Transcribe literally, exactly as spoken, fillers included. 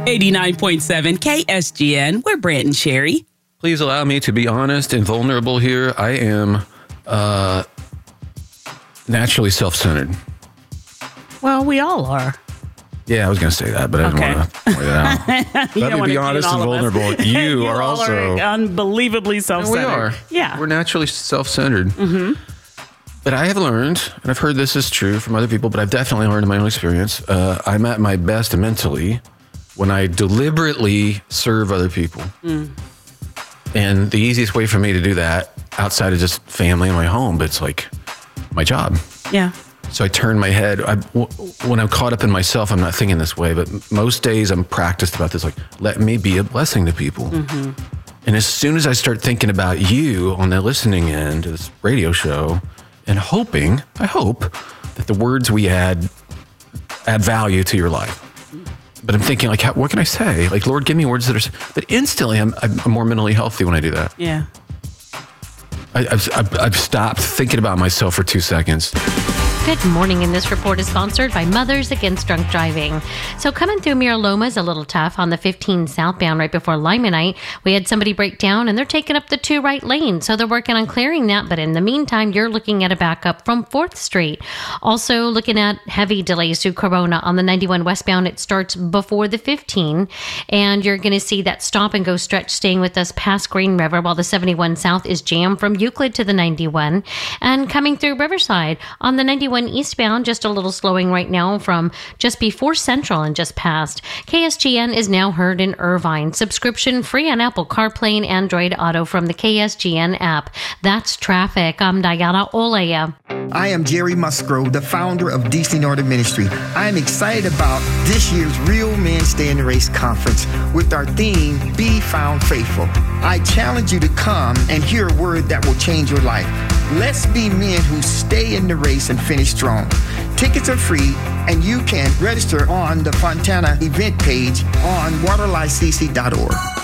eighty-nine point seven K S G N. We're Brant and Sherry. Please allow me to be honest and vulnerable here. I am uh, naturally self-centered. Well, we all are. Yeah, I was going to say that, but I didn't Okay. want to point it out. Let me be honest and vulnerable. You, You are all also... are unbelievably No, self-centered. we are. Yeah. We're naturally self-centered. Mm-hmm. But I have learned, and I've heard this is true from other people, but I've definitely learned in my own experience, uh, I'm at my best mentally when I deliberately serve other people. Mm. And the easiest way for me to do that, outside of just family and my home, but it's like my job. Yeah. So I turn my head. I, w- when I'm caught up in myself, I'm not thinking this way, but most days I'm practiced about this, like, let me be a blessing to people. Mm-hmm. And as soon as I start thinking about you on the listening end of this radio show and hoping, I hope, that the words we add add value to your life. But I'm thinking, like, how, what can I say? Like, Lord, give me words that are... But instantly, I'm, I'm more mentally healthy when I do that. Yeah. I, I've, I've, I've stopped thinking about myself for two seconds. Good morning, and this report is sponsored by Mothers Against Drunk Driving. So coming through Mira Loma is a little tough on the fifteen southbound right before Limonite. We had somebody break down, and they're taking up the two right lanes, so they're working on clearing that. But in the meantime, you're looking at a backup from fourth Street. Also looking at heavy delays through Corona on the ninety-one westbound. It starts before the fifteen, and you're going to see that stop and go stretch staying with us past Green River, while the seventy-one south is jammed from Euclid to the ninety-one. And coming through Riverside on the ninety-one eastbound, just a little slowing right now from just before Central and just past. K S G N is now heard in Irvine. Subscription free on Apple CarPlay and Android Auto from the K S G N app. That's traffic. I'm Diana Olaya. I am Jerry Musgrove, the founder of D C Northern Ministry. I am excited about this year's Real Men Stay in the Race conference with our theme, Be Found Faithful. I challenge you to come and hear a word that will change your life. Let's be men who stay in the race and finish strong. Tickets are free, and you can register on the Fontana event page on waterlifecc dot org.